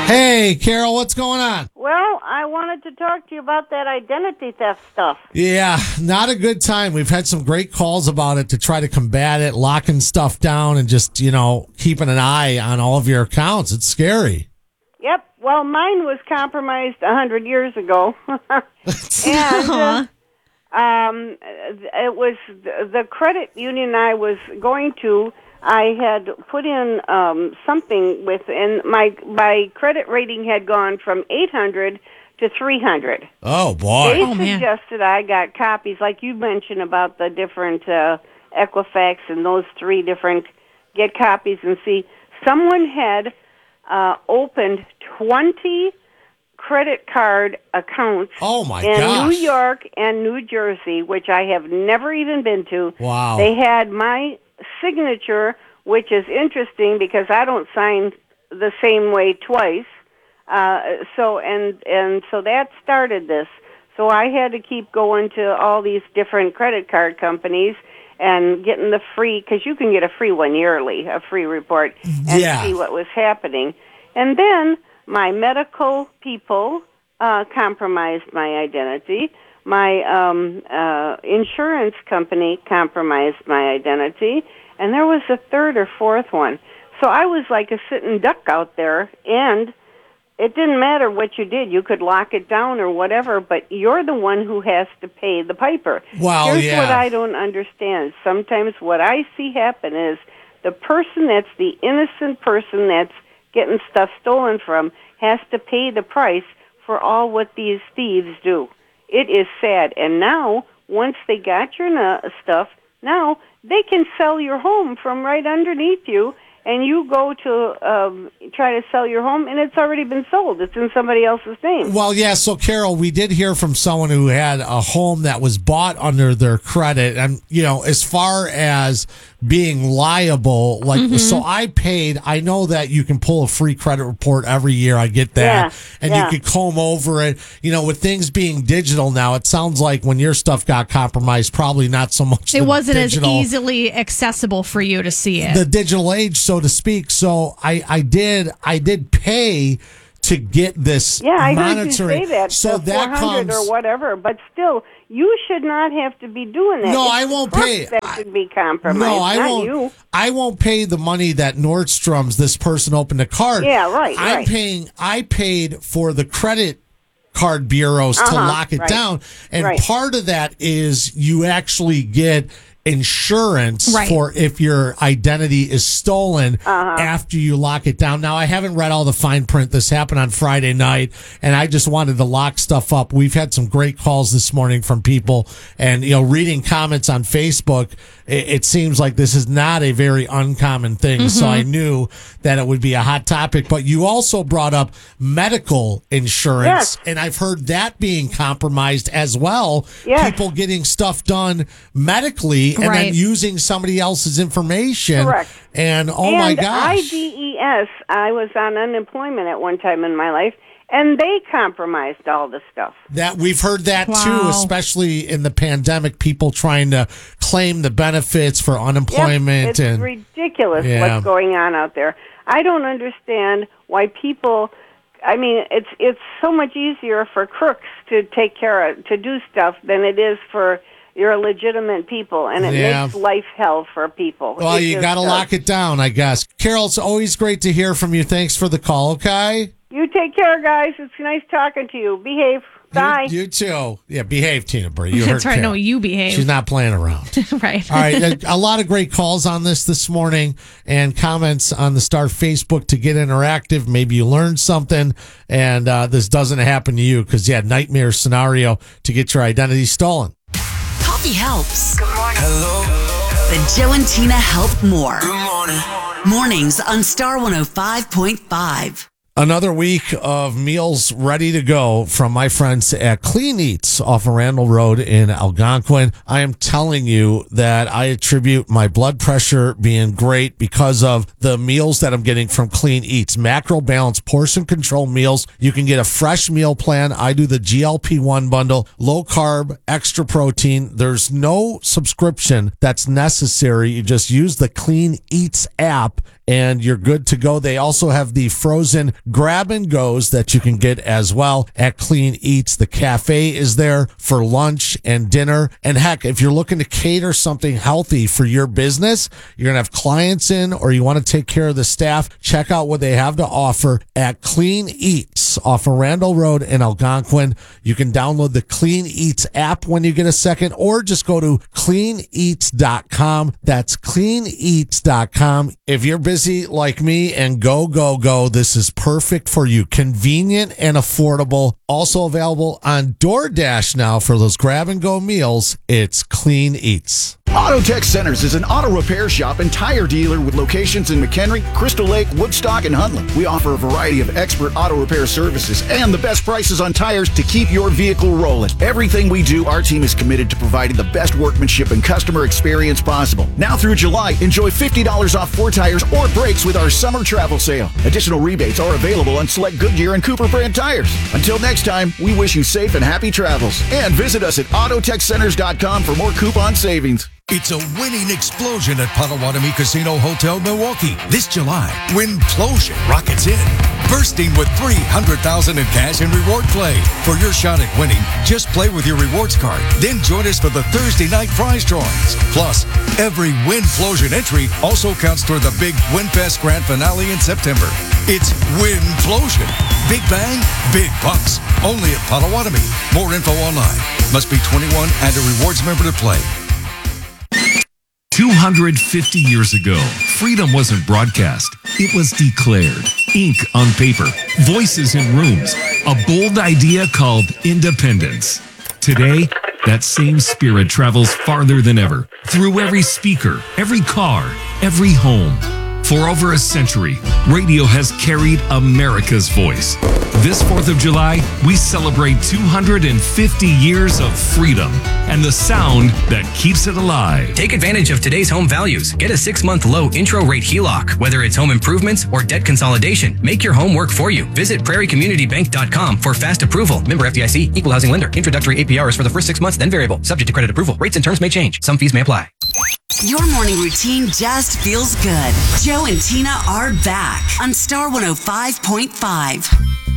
Hey, Carol, what's going on? Well, I wanted to talk to you about that identity theft stuff. Yeah, not a good time. We've had some great calls about it to try to combat it, locking stuff down and just, keeping an eye on all of your accounts. It's scary. Yep. Well, mine was compromised 100 years ago. And it was the credit union I was going to. I had put in something and my credit rating had gone from 800 to 300. Oh, boy. They suggested I got copies, like you mentioned about the different Equifax and those three different get copies and see. Someone had opened 20 credit card accounts in New York and New Jersey, which I have never even been to. Wow. They had my signature, which is interesting because I don't sign the same way twice. So that started this. So I had to keep going to all these different credit card companies and getting the free, because you can get a free one yearly, a free report, and see what was happening. And then my medical people compromised my identity. My insurance company compromised my identity. And there was a third or fourth one. So I was like a sitting duck out there, and it didn't matter what you did. You could lock it down or whatever, but you're the one who has to pay the piper. Well, Here's what I don't understand. Sometimes what I see happen is the person that's the innocent person that's getting stuff stolen from has to pay the price for all what these thieves do. It is sad. And now, once they got your stuff, now they can sell your home from right underneath you, and you go to try to sell your home, and it's already been sold. It's in somebody else's name. Well, yeah, so, Carol, we did hear from someone who had a home that was bought under their credit. And, as far as being liable, so I know that you can pull a free credit report every year. I get that. And you could comb over it. With things being digital now, it sounds like when your stuff got compromised, probably not so much. It wasn't as easily accessible for you to see it. The digital age, so to speak. So I did pay to get this monitoring. I heard you say that. So that comes or whatever, but still, you should not have to be doing that. No, I won't pay. That should be compromised. No, I not won't. You. I won't pay the money that Nordstrom's. This person opened a card. Yeah, right. I paid for the credit card bureaus to lock it down, and part of that is you actually get insurance for if your identity is stolen after you lock it down. Now, I haven't read all the fine print. This happened on Friday night, and I just wanted to lock stuff up. We've had some great calls this morning from people, and reading comments on Facebook, it seems like this is not a very uncommon thing. So I knew that it would be a hot topic. But you also brought up medical insurance, and I've heard that being compromised as well. People getting stuff done medically and then using somebody else's information. Correct. And my gosh. IDES, I was on unemployment at one time in my life, and they compromised all the stuff. That we've heard that too, especially in the pandemic, people trying to claim the benefits for unemployment. It's ridiculous what's going on out there. I don't understand why people, I mean, it's so much easier for crooks to take care of, to do stuff than it is for your legitimate people, and it makes life hell for people. Well, you got to lock it down, I guess. Carol, it's always great to hear from you. Thanks for the call, okay? You take care, guys. It's nice talking to you. Behave. Bye. You too. Yeah, behave, Tina Burr. You heard That's right. Carol. No, you behave. She's not playing around. Right. All right. A lot of great calls on this morning and comments on the Star Facebook to get interactive. Maybe you learned something and this doesn't happen to you because, nightmare scenario to get your identity stolen. Coffee helps. Good morning. Hello. But Joe and Tina help more. Good morning. Mornings on Star 105.5. Another week of meals ready to go from my friends at Clean Eats off of Randall Road in Algonquin. I am telling you that I attribute my blood pressure being great because of the meals that I'm getting from Clean Eats. Macro Balance portion control meals. You can get a fresh meal plan. I do the GLP-1 bundle, low carb, extra protein. There's no subscription that's necessary. You just use the Clean Eats app and you're good to go. They also have the frozen grab and goes that you can get as well at Clean Eats. The cafe is there for lunch and dinner. And heck, if you're looking to cater something healthy for your business, you're going to have clients in, or you want to take care of the staff, check out what they have to offer at Clean Eats off of Randall Road in Algonquin. You can download the Clean Eats app when you get a second, or just go to cleaneats.com. That's cleaneats.com. If you're busy like me and go, this is perfect for you. Convenient and affordable. Also available on DoorDash now for those grab and go meals. It's Clean Eats. Auto Tech Centers is an auto repair shop and tire dealer with locations in McHenry, Crystal Lake, Woodstock, and Huntley. We offer a variety of expert auto repair services and the best prices on tires to keep your vehicle rolling. Everything we do, our team is committed to providing the best workmanship and customer experience possible. Now through July, enjoy $50 off 4 tires or brakes with our summer travel sale. Additional rebates are available on select Goodyear and Cooper brand tires. Until next time, we wish you safe and happy travels. And visit us at autotechcenters.com for more coupon savings. It's a winning explosion at Potawatomi Casino Hotel Milwaukee. This July, Winplosion rockets in, bursting with $300,000 in cash and reward play. For your shot at winning, just play with your rewards card. Then join us for the Thursday night prize drawings. Plus, every Winplosion entry also counts toward the big WinFest Grand Finale in September. It's Winplosion. Big bang, big bucks. Only at Potawatomi. More info online. Must be 21 and a rewards member to play. 250 years ago, freedom wasn't broadcast. It was declared. Ink on paper, voices in rooms, a bold idea called independence. Today, that same spirit travels farther than ever, through every speaker, every car, every home. For over a century, radio has carried America's voice. This 4th of July, we celebrate 250 years of freedom and the sound that keeps it alive. Take advantage of today's home values. Get a 6-month low intro rate HELOC. Whether it's home improvements or debt consolidation, make your home work for you. Visit prairiecommunitybank.com for fast approval. Member FDIC, equal housing lender. Introductory APR is for the first 6 months, then variable. Subject to credit approval. Rates and terms may change. Some fees may apply. Your morning routine just feels good. Joe and Tina are back on Star 105.5.